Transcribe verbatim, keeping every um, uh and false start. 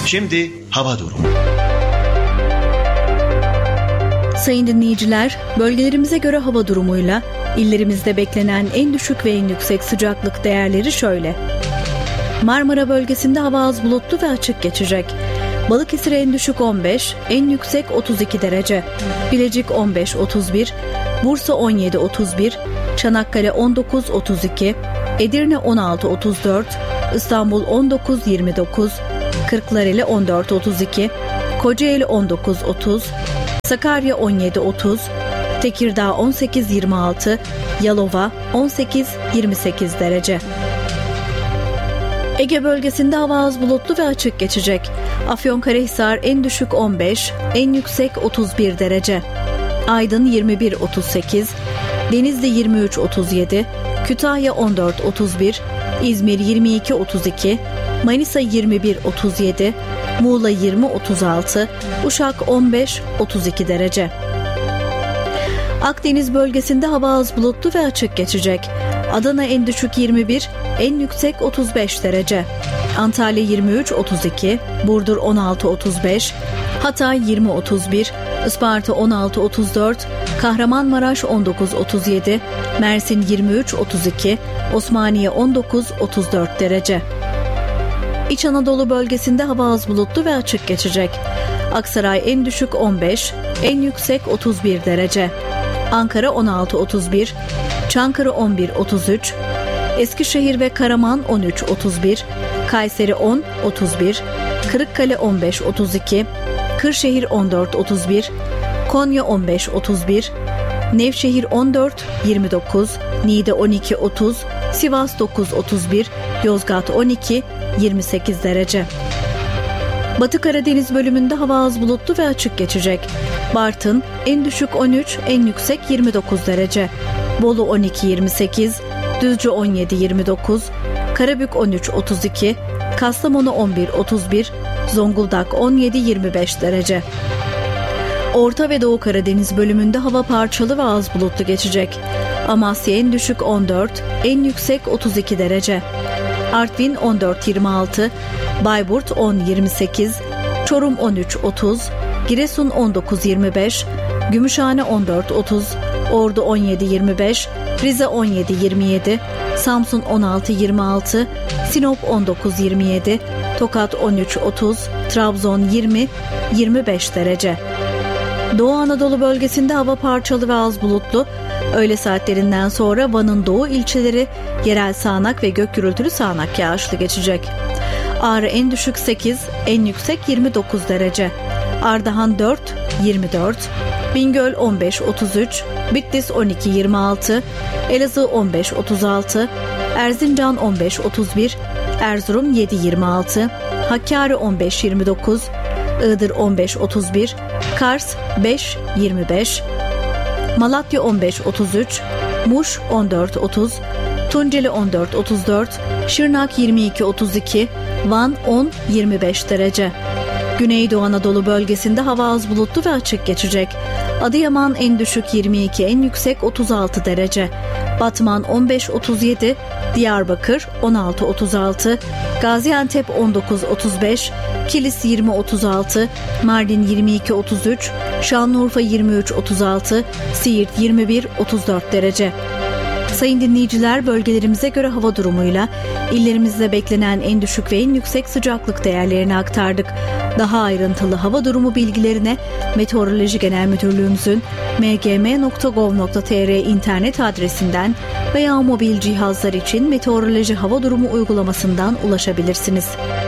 Şimdi hava durumu. Sayın dinleyiciler, bölgelerimize göre hava durumuyla illerimizde beklenen en düşük ve en yüksek sıcaklık değerleri şöyle. Marmara bölgesinde hava az bulutlu ve açık geçecek. Balıkesir en düşük on beş, en yüksek otuz iki derece. Bilecik on beş otuz bir, Bursa on yedi otuz bir, Çanakkale on dokuz otuz iki, Edirne on altı otuz dört, İstanbul on dokuz yirmi dokuz, Kırklareli on dört otuz iki, Kocaeli on dokuz otuz, Sakarya on yedi otuz, Tekirdağ on sekiz yirmi altı, Yalova on sekiz yirmi sekiz derece. Ege bölgesinde hava az bulutlu ve açık geçecek. Afyonkarahisar en düşük on beş, en yüksek otuz bir derece. Aydın yirmi bir otuz sekiz, Denizli yirmi üç otuz yedi, Kütahya on dört otuz bir, İzmir yirmi iki otuz iki, Manisa yirmi bir otuz yedi, Muğla yirmi otuz altı, Uşak on beş otuz iki derece. Akdeniz bölgesinde hava az bulutlu ve açık geçecek. Adana en düşük yirmi bir, en yüksek otuz beş derece. Antalya yirmi üç otuz iki, Burdur on altı otuz beş, Hatay yirmi otuz bir, Isparta on altı otuz dört, Kahramanmaraş on dokuz otuz yedi, Mersin yirmi üç otuz iki, Osmaniye on dokuz otuz dört derece. İç Anadolu bölgesinde hava az bulutlu ve açık geçecek. Aksaray en düşük on beş, en yüksek otuz bir derece. Ankara on altı otuz bir, Çankırı on bir otuz üç, Eskişehir ve Karaman on üç otuz bir, Kayseri on otuz bir, Kırıkkale on beş otuz iki, Kırşehir on dört otuz bir, Konya on beş otuz bir, Nevşehir on dört yirmi dokuz, Niğde on iki otuz, Sivas dokuz otuz bir, Yozgat on iki yirmi sekiz derece. Batı Karadeniz bölümünde hava az bulutlu ve açık geçecek. Bartın en düşük on üç, en yüksek yirmi dokuz derece. Bolu on iki yirmi sekiz, Düzce on yedi yirmi dokuz, Karabük on üç otuz iki, Kastamonu on bir otuz bir, Zonguldak on yedi yirmi beş derece. Orta ve Doğu Karadeniz bölümünde hava parçalı ve az bulutlu geçecek. Amasya en düşük on dört, en yüksek otuz iki derece. Artvin on dört yirmi altı, Bayburt on yirmi sekiz, Çorum on üç otuz, Giresun on dokuz yirmi beş, Gümüşhane on dört otuz, Ordu on yedi yirmi beş, Rize on yedi yirmi yedi, Samsun on altı yirmi altı, Sinop on dokuz yirmi yedi, Tokat on üç otuz, Trabzon yirmi yirmi beş derece. Doğu Anadolu bölgesinde hava parçalı ve az bulutlu. Öğle saatlerinden sonra Van'ın doğu ilçeleri yerel sağanak ve gök gürültülü sağanak yağışlı geçecek. Ağrı en düşük sekiz, en yüksek yirmi dokuz derece. Ardahan dört yirmi dört, Bingöl on beş otuz üç, Bitlis on iki yirmi altı, Elazığ on beş otuz altı, Erzincan on beş otuz bir, Erzurum yedi yirmi altı, Hakkari on beş yirmi dokuz, Iğdır on beş otuz bir, Kars beş yirmi beş, Malatya on beş otuz üç, Muş on dört otuz, Tunceli on dört otuz dört, Şırnak yirmi iki otuz iki, Van on yirmi beş derece. Güneydoğu Anadolu bölgesinde hava az bulutlu ve açık geçecek. Adıyaman en düşük yirmi iki, en yüksek otuz altı derece. Batman on beş otuz yedi, Diyarbakır on altı otuz altı, Gaziantep on dokuz otuz beş, Kilis yirmi otuz altı, Mardin yirmi iki otuz üç, Şanlıurfa yirmi üç otuz altı, Siirt yirmi bir otuz dört derece. Sayın dinleyiciler, bölgelerimize göre hava durumuyla illerimizde beklenen en düşük ve en yüksek sıcaklık değerlerini aktardık. Daha ayrıntılı hava durumu bilgilerine Meteoroloji Genel Müdürlüğümüzün m g m nokta gov nokta t r internet adresinden veya mobil cihazlar için Meteoroloji Hava Durumu uygulamasından ulaşabilirsiniz.